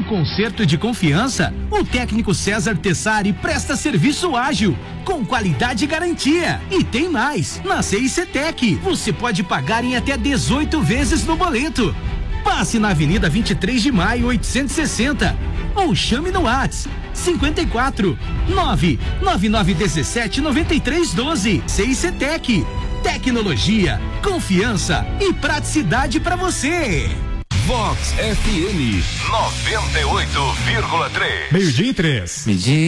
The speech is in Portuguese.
conserto de confiança, o técnico César Tessari presta serviço ágil, com qualidade e garantia. E tem mais, na CICTEC, você pode pagar em até 18 vezes no boleto. Passe na Avenida 23 de Maio, 860, ou chame no WhatsApp 54 99917 9312. CICTEC, tecnologia, confiança e praticidade para você. Vox FM 98,3. 12:03.